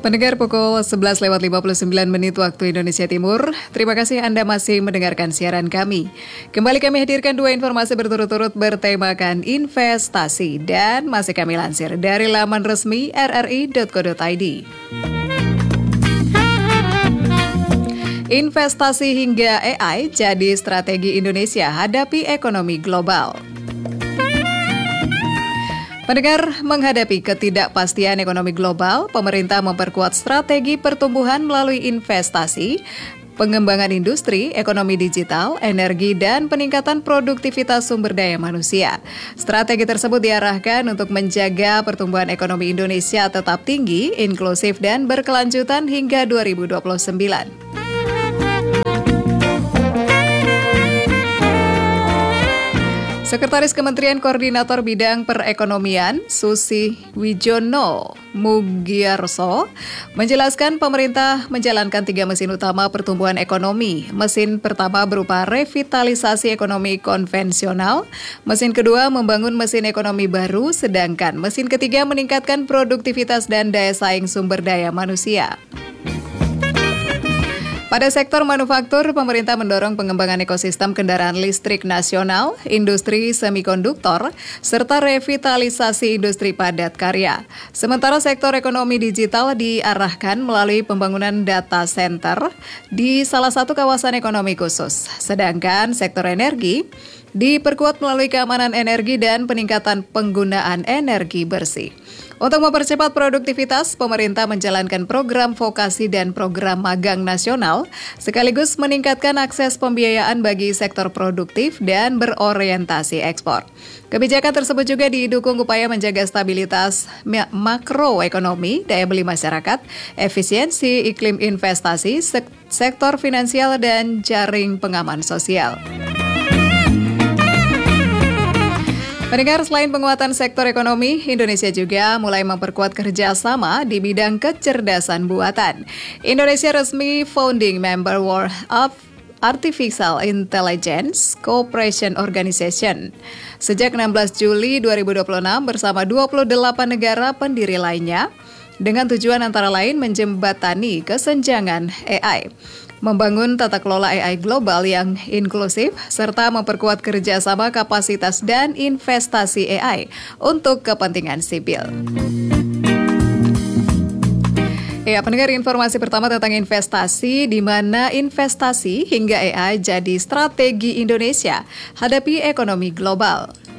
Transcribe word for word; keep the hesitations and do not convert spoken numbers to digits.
Pendengar pukul sebelas lewat lima puluh sembilan menit waktu Indonesia Timur. Terima kasih Anda masih mendengarkan siaran kami. Kembali kami hadirkan dua informasi berturut-turut bertemakan investasi dan masih kami lansir dari laman resmi r r i dot co dot i d. Investasi hingga A I jadi strategi Indonesia hadapi ekonomi global. Pendengar, menghadapi ketidakpastian ekonomi global, pemerintah memperkuat strategi pertumbuhan melalui investasi, pengembangan industri, ekonomi digital, energi, dan peningkatan produktivitas sumber daya manusia. Strategi tersebut diarahkan untuk menjaga pertumbuhan ekonomi Indonesia tetap tinggi, inklusif, dan berkelanjutan hingga dua ribu dua puluh sembilan. Sekretaris Kementerian Koordinator Bidang Perekonomian, Susi Wijono Mugiarso, menjelaskan pemerintah menjalankan tiga mesin utama pertumbuhan ekonomi. Mesin pertama berupa revitalisasi ekonomi konvensional, mesin kedua membangun mesin ekonomi baru, sedangkan mesin ketiga meningkatkan produktivitas dan daya saing sumber daya manusia. Pada sektor manufaktur, pemerintah mendorong pengembangan ekosistem kendaraan listrik nasional, industri semikonduktor, serta revitalisasi industri padat karya. Sementara sektor ekonomi digital diarahkan melalui pembangunan data center di salah satu kawasan ekonomi khusus. Sedangkan sektor energi diperkuat melalui keamanan energi dan peningkatan penggunaan energi bersih. Untuk mempercepat produktivitas, pemerintah menjalankan program vokasi dan program magang nasional, sekaligus meningkatkan akses pembiayaan bagi sektor produktif dan berorientasi ekspor. Kebijakan tersebut juga didukung upaya menjaga stabilitas makroekonomi, daya beli masyarakat, efisiensi iklim investasi, sektor finansial, dan jaring pengaman sosial. Pendengar, selain penguatan sektor ekonomi, Indonesia juga mulai memperkuat kerjasama di bidang kecerdasan buatan. Indonesia resmi founding member World of Artificial Intelligence Cooperation Organization sejak enam belas Juli dua ribu dua puluh enam bersama dua puluh delapan negara pendiri lainnya dengan tujuan antara lain menjembatani kesenjangan A I, membangun tata kelola A I global yang inklusif, serta memperkuat kerjasama kapasitas dan investasi A I untuk kepentingan sipil. Ya, pendengar, informasi pertama tentang investasi, di mana investasi hingga A I jadi strategi Indonesia hadapi ekonomi global.